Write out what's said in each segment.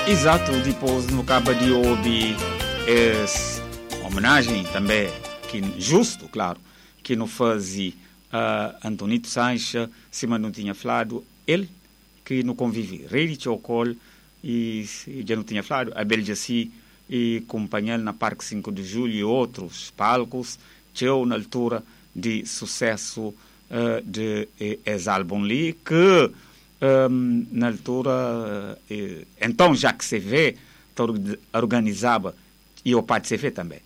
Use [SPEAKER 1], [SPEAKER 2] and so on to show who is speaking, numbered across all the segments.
[SPEAKER 1] Exato, depois no cabo de ouvir essa homenagem também, que justo, claro, que não fazia Antonito Sancha, se não tinha falado, ele que não convive, rei de Chocol, e já não tinha falado, a Beljaci e companheiro na Parque 5 de Julho e outros palcos, tinham na altura de sucesso de esse álbum ali, que na altura, então já que se vê, organizava, e o pai de se vê também,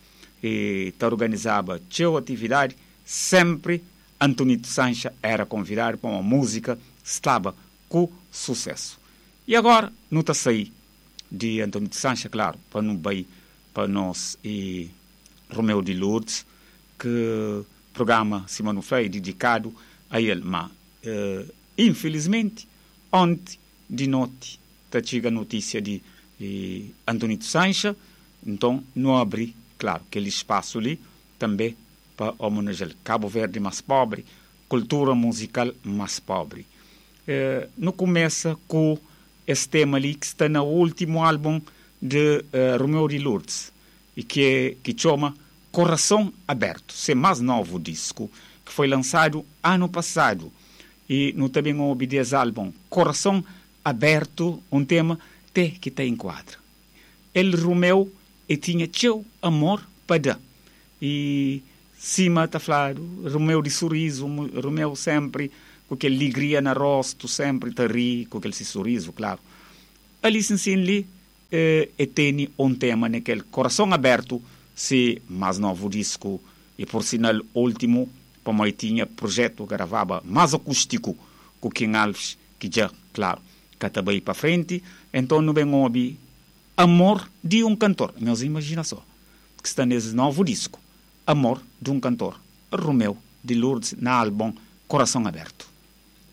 [SPEAKER 1] organizava tinha atividade, sempre Antonito Sancha era convidado para uma música, estava com sucesso. E agora, não está a sair de Antonito Sancha, claro, para não bem para nós e Romeu de Lourdes, que programa Simão Freire dedicado a ele, mas infelizmente ontem de noite chega a notícia de Antonito Sancha, então não abri, claro, aquele espaço ali também para homenagear Cabo Verde mais pobre, cultura musical mais pobre. Não começa com esse tema ali que está no último álbum de Romeu de Lourdes e que chama Coração Aberto, esse mais novo disco que foi lançado ano passado e não também obedece álbum Coração Aberto, um tema que te enquadra. Ele Romeu e tinha teu amor para dar e cima está falado Romeu de sorriso, Romeu sempre com aquela alegria na rosto, sempre te ri com aquele sorriso, claro. Ali sim ali tem um tema naquele Coração Aberto, se mais novo disco e por sinal último para mim tinha projeto que gravava mais acústico com o King Alves que já, claro, que estava aí para frente, então não vem ouvir Amor de um Cantor, mas imagina só que está nesse novo disco, Amor de um Cantor, Romeu de Lourdes na álbum Coração Aberto.